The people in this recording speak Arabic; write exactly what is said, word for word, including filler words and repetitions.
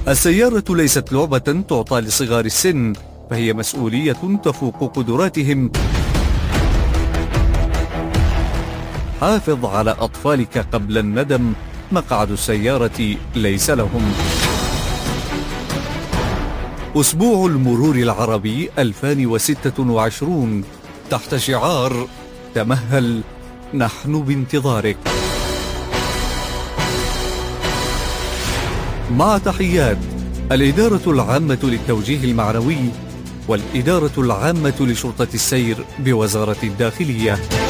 السيارة ليست لعبة تعطى لصغار السن، فهي مسؤولية تفوق قدراتهم. حافظ على أطفالك قبل الندم، مقعد السيارة ليس لهم. أسبوع المرور العربي ألفين وستة وعشرين تحت شعار تمهل، نحن بانتظارك. مع تحيات الإدارة العامة للتوجيه المعنوي والإدارة العامة لشرطة السير بوزارة الداخلية.